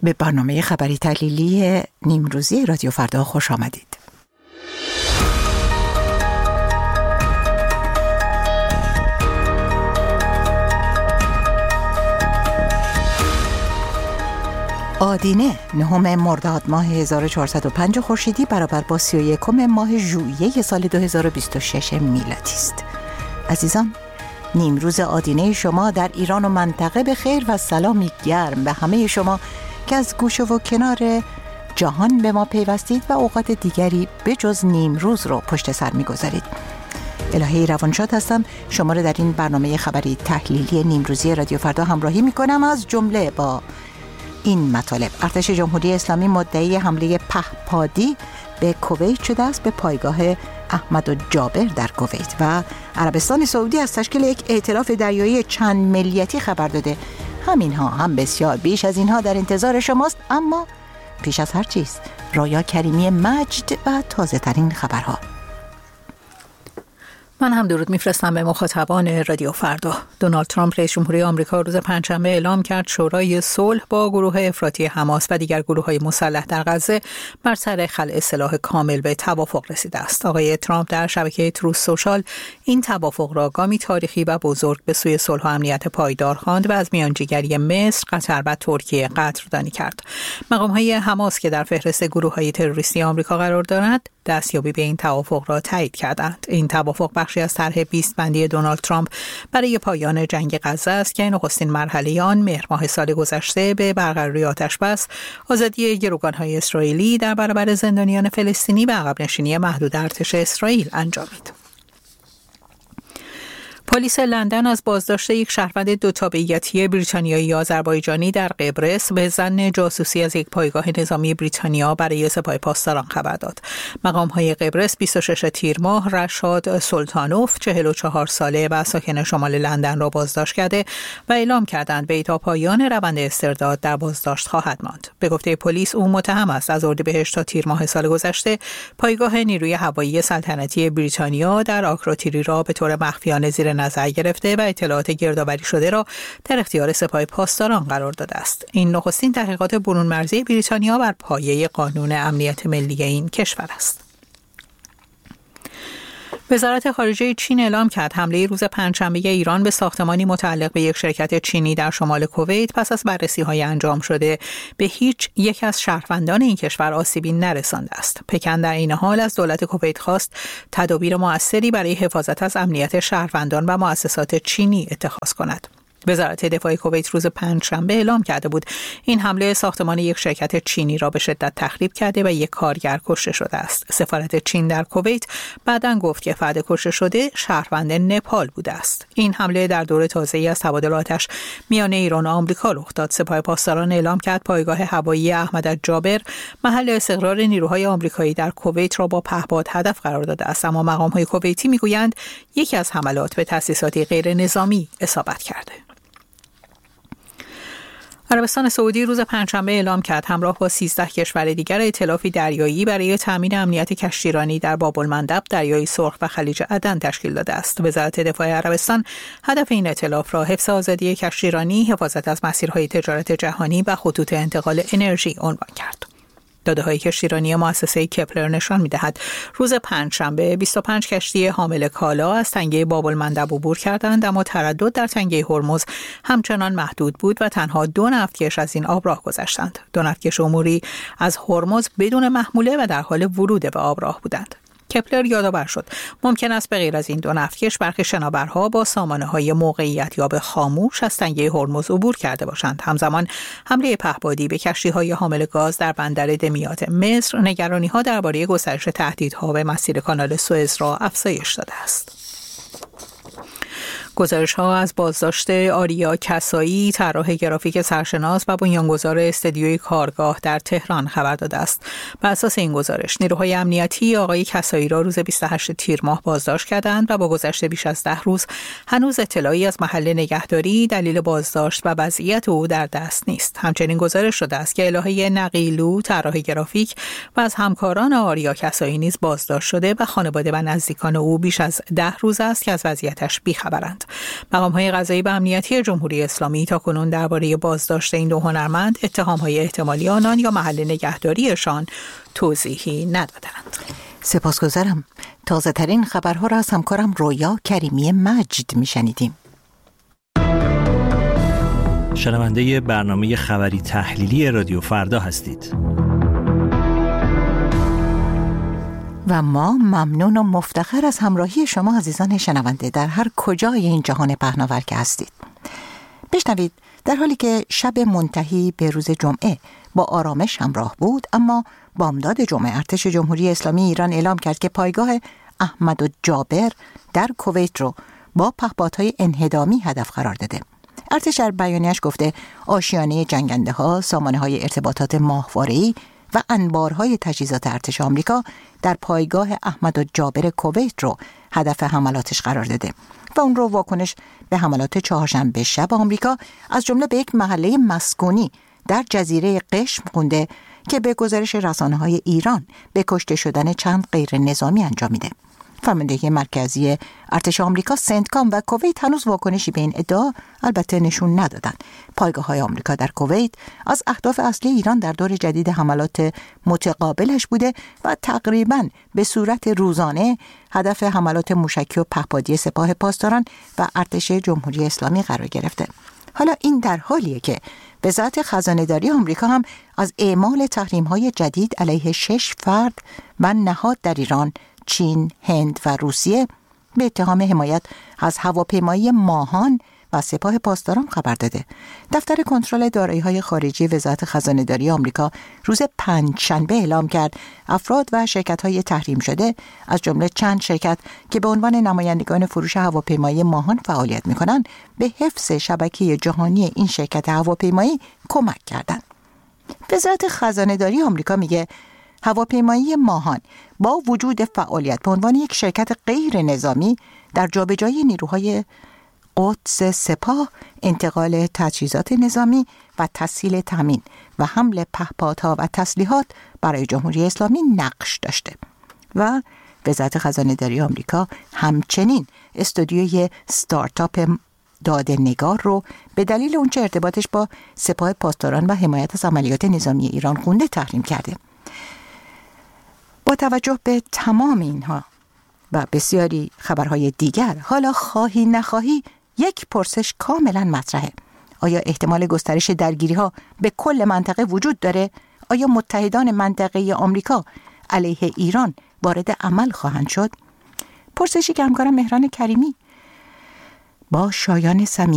به برنامه خبری تحلیلی نیمروزی رادیو فردا خوش آمدید. آدینه 9 مرداد ماه 1405 خورشیدی برابر با 31 ماه ژوئیه سال 2026 میلادی است. عزیزان، نیمروز آدینه شما در ایران و منطقه به خیر و سلامی گرم به همه شما که از گوشه و کنار جهان به ما پیوستید و اوقات دیگری به جز نیمروز رو پشت سر می‌گذارید. الهی روانشاد هستم، شما رو در این برنامه خبری تحلیلی نیمروزی رادیو فردا همراهی می‌کنم. از جمله با این مطالب: ارتش جمهوری اسلامی مدعی حمله پهپادی به کویت شده است به پایگاه احمد جابر در کویت و عربستان سعودی از تشکیل یک ائتلاف دریایی چند ملیتی خبر داده. همینها هم بسیار بیش از اینها در انتظار شماست، اما پیش از هر چیز رایا کریمی مجد و تازه ترین خبرها. من هم درود میفرستم به مخاطبان رادیو فردا. دونالد ترامپ رئیس جمهوری آمریکا روز پنجشنبه اعلام کرد شورای صلح با گروه افراطی حماس و دیگر گروه‌های مسلح در غزه بر سر خلع سلاح کامل به توافق رسیده است. آقای ترامپ در شبکه تروث سوشال این توافق را گامی تاریخی و بزرگ به سوی صلح و امنیت پایدار خواند و از میانجیگری مصر، قطر و ترکیه قدردانی کرد. مقام‌های حماس که در فهرست گروه‌های تروریستی آمریکا قرار دارند، دستیابی به این توافق را تایید کردند. این توافق بخشی از طرح 20 بندی دونالد ترامپ برای پایان جنگ غزه است که نخستین مرحله آن مهر ماه سال گذشته به برقراری آتش‌بس، آزادی گروگان‌های اسرائیلی در برابر زندانیان فلسطینی و عقب نشینی محدود ارتش اسرائیل انجامید. پلیس لندن از بازداشت یک شهروند دو تابعیتی بریتانیایی آذربایجانی در قبرس به ظن جاسوسی از یک پایگاه نظامی بریتانیا برای سپاه پاسداران خبر داد. مقام‌های قبرس 26 تیر ماه رشاد سلطانوف 44 ساله و ساکن شمال لندن را بازداشت کرده و اعلام کردند وی تا پایان روند استرداد در بازداشت خواهد ماند. به گفته پلیس او متهم است از اردیبهشت تا تیر ماه سال گذشته پایگاه نیروی هوایی سلطنتی بریتانیا در آکروتیری را به طور مخفیانه زیر نظر گرفته و اطلاعات گردآوری شده را در اختیار سپاه پاسداران قرار داده است. این نخستین تحقیقات برون مرزی بریتانیا بر پایه قانون امنیت ملی این کشور است. وزارت خارجه چین اعلام کرد حمله روز پنجشنبه ایران به ساختمانی متعلق به یک شرکت چینی در شمال کویت پس از بررسی‌های انجام شده به هیچ یک از شهروندان این کشور آسیبی نرسانده است. پکن در این حال از دولت کویت خواست تدابیر مؤثری برای حفاظت از امنیت شهروندان و مؤسسات چینی اتخاذ کند. وزارت دفاع کویت روز پنجشنبه اعلام کرده بود این حمله ساختمان یک شرکت چینی را به شدت تخریب کرده و یک کارگر کشته شده است. سفارت چین در کویت بعداً گفت که فرد کشته شده شهروند نپال بوده است. این حمله در دور تازه‌ای از تبادل آتش میان ایران و آمریکا رخ داد. سپاه پاسداران اعلام کرد پایگاه هوایی احمد جابر محل استقرار نیروهای آمریکایی در کویت را با پهپاد هدف قرار داده است، اما مقام‌های کویتی میگویند یکی از حملات به تأسیساتی غیر نظامی اصابت کرده. عربستان سعودی روز پنجشنبه اعلام کرد همراه با 13 کشور دیگر ائتلافی دریایی برای تامین امنیت کشتیرانی در باب‌المندب، دریای سرخ و خلیج عدن تشکیل داده است. وزارت دفاع عربستان هدف این ائتلاف را حفظ آزادی کشتیرانی، حفاظت از مسیرهای تجارت جهانی و خطوط انتقال انرژی عنوان کرد. داده‌های کشتیرانی مؤسسه کپلر نشان می‌دهد روز پنجشنبه 25 کشتی حامل کالا از تنگه باب‌المندب عبور کردند، اما تردد در تنگه هرمز همچنان محدود بود و تنها 2 نفتکش از این آبراه گذشتند. 2 نفتکش عمومی از هرمز بدون محموله و در حال ورود به آبراه بودند. کپلر یادآور شد ممکن است به غیر از این 2 نفتکش برخی شناورها با سامانه‌های موقعیت یا به خاموش از تنگه هرمز عبور کرده باشند. همزمان حمله پهپادی به کشتی‌های حامل گاز در بندر دمیات مصر نگرانی‌ها درباره گسترش تهدیدها به مسیر کانال سوئز را افزایش داده است. گزارش‌ها از بازداشت آریا کسایی، طراح گرافیک سرشناس و بنیانگذار استدیوی کارگاه در تهران خبر داده است. بر اساس این گزارش، نیروهای امنیتی آقای کسایی را روز 28 تیر ماه بازداشت کردند و با گذشت بیش از 10 روز هنوز اطلاعی از محل نگهداری، دلیل بازداشت و وضعیت او در دست نیست. همچنین گزارش شده است که الهه نقیلو، طراح گرافیک و از همکاران آریا کسایی نیز بازداشت شده و خانواده و نزدیکان او بیش از 10 روز است که از وضعیتش بیخبرند. دادند. مقام‌های قضایی و امنیتی جمهوری اسلامی تاکنون درباره بازداشت این دو هنرمند، اتهام‌های احتمالی آنان یا محل نگهداریشان توضیحی ندادند. سپاسگزارم. تازه ترین خبرها را از همکارم رویا کریمی مجد میشنیدیم. شنونده برنامه خبری تحلیلی رادیو فردا هستید. و ما ممنون و مفتخر از همراهی شما عزیزان شنونده در هر کجای این جهان پهناور که هستید. بشنوید در حالی که شب منتهی به روز جمعه با آرامش همراه بود، اما بامداد جمعه ارتش جمهوری اسلامی ایران اعلام کرد که پایگاه احمدالجابر در کویت رو با پهپادهای انهدامی هدف قرار داده. ارتش در بیانیه‌اش گفته آشیانه جنگنده‌ها، سامانه‌های ارتباطات ماهواره‌ای و انبارهای تجهیزات ارتش آمریکا در پایگاه احمدالجابر کویت رو هدف حملاتش قرار داده و اون رو واکنش به حملات چهارشنبه شب آمریکا از جمله به یک محله مسکونی در جزیره قشم خونده که به گزارش رسانه‌های ایران به کشته شدن چند غیر نظامی انجام میده. فرمانده مرکزی ارتش آمریکا، سنتکام و کویت هنوز واکنشی به این ادعا البته نشون ندادن. پایگاه‌های آمریکا در کویت از اهداف اصلی ایران در دور جدید حملات متقابلش بوده و تقریباً به صورت روزانه هدف حملات موشکی و پهپادی سپاه پاسداران و ارتش جمهوری اسلامی قرار گرفته. حالا این در حالیه که وزارت خزانه‌داری آمریکا هم از اعمال تحریم‌های جدید علیه 6 فرد و نهاد در ایران، چین، هند و روسیه به اتهام حمایت از هواپیمایی ماهان و سپاه پاسداران خبر داده. دفتر کنترل دارایی‌های خارجی وزارت خزانه‌داری آمریکا روز پنجشنبه اعلام کرد افراد و شرکت‌های تحریم شده از جمله چند شرکت که به عنوان نمایندگان فروش هواپیمایی ماهان فعالیت می‌کنند به حفظ شبکه جهانی این شرکت هواپیمایی کمک کردند. وزارت خزانه‌داری آمریکا میگه هواپیمایی ماهان با وجود فعالیت به عنوان یک شرکت غیر نظامی در جابجایی نیروهای قدس سپاه، انتقال تجهیزات نظامی و تسهیل تامین و حمل پهپادها و تسلیحات برای جمهوری اسلامی نقش داشته. و وزارت خزانه‌داری آمریکا همچنین استودیوی ستارتاپ داده‌نگار رو به دلیل اونچه ارتباطش با سپاه پاسداران و حمایت از عملیات نظامی ایران خونده تحریم کرده. با توجه به تمام اینها و بسیاری خبرهای دیگر، حالا خواهی نخواهی یک پرسش کاملا مطرحه. آیا احتمال گسترش درگیری‌ها به کل منطقه وجود داره؟ آیا متحدان منطقه‌ای آمریکا علیه ایران وارد عمل خواهند شد؟ پرسشی که همکارم مهران کریمی با شایان سمی